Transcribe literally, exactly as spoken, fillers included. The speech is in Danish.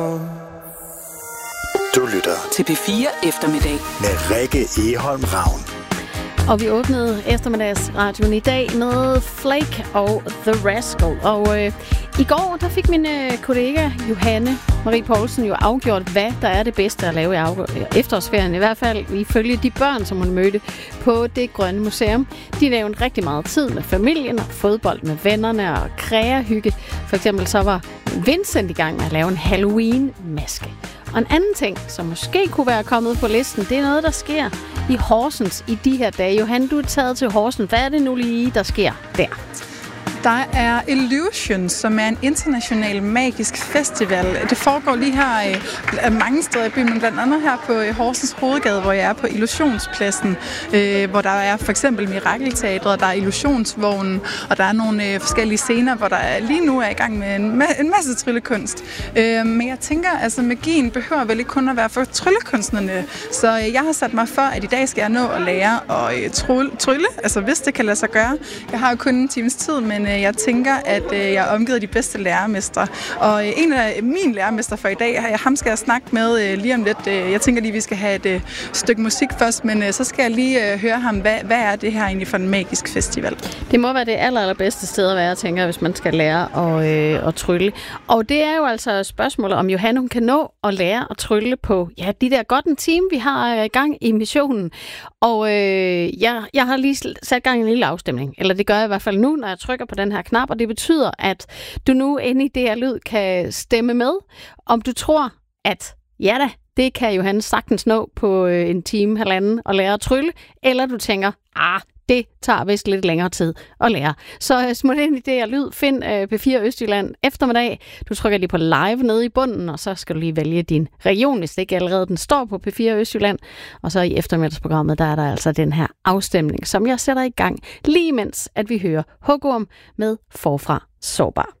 Du lytter til P fire Eftermiddag med Rikke Egholm Ravn. Og vi åbnede eftermiddagsradioen i dag med Flake og The Rascal. Og øh, i går, der fik min øh, kollega Johanne Marie Poulsen jo afgjort, hvad der er det bedste at lave i af- efterårsferien. I hvert fald ifølge de børn, som hun mødte på Det Grønne Museum. De lavede rigtig meget tid med familien og fodbold med vennerne og kræahygge. For eksempel så var Vincent i gang med at lave en Halloween-maske. Og en anden ting, som måske kunne være kommet på listen, det er noget, der sker i Horsens i de her dage. Johan, du er taget til Horsens. Hvad er det nu lige, der sker der? Der er Illusion, som er en international magisk festival. Det foregår lige her øh, mange steder i byen, men blandt andet her på øh, Horsens Hovedgade, hvor jeg er på Illusionspladsen, øh, hvor der er for eksempel Mirakelteatret, der er Illusionsvognen, og der er nogle øh, forskellige scener, hvor der er, lige nu er i gang med en, ma- en masse tryllekunst. Øh, men jeg tænker, altså magien behøver vel ikke kun at være for tryllekunstnerne, så øh, jeg har sat mig for, at i dag skal jeg nå at lære at øh, trylle, trylle, altså hvis det kan lade sig gøre. Jeg har jo kun en times tid, men jeg tænker, at jeg er omgivet af de bedste lærermestre. Og en af mine lærermestre for i dag, ham skal jeg snakke med lige om lidt. Jeg tænker lige, vi skal have et stykke musik først, men så skal jeg lige høre ham, hvad, hvad er det her egentlig for en magisk festival? Det må være det aller, allerbedste sted at være, tænker jeg, hvis man skal lære at, øh, at trylle. Og det er jo altså spørgsmålet, om Johanne hun kan nå at lære at trylle på ja, de der godt en time, vi har i gang i missionen. Og øh, jeg, jeg har lige sat gang i en lille afstemning, eller det gør jeg i hvert fald nu, når jeg trykker på den her knap, og det betyder, at du nu inde i det her lyd kan stemme med, om du tror, at ja da, det kan Johanne sagtens nå på øh, en time, halvanden og lære at trylle, eller du tænker, ah, det tager vist lidt længere tid at lære. Så uh, smut ind i det her lyd, find uh, P fire Østjylland eftermiddag. Du trykker lige på live nede i bunden, og så skal du lige vælge din region, hvis det ikke allerede den står på P fire Østjylland. Og så i eftermiddagsprogrammet, der er der altså den her afstemning, som jeg sætter i gang, lige mens at vi hører Hugorm med Forfra Sårbar.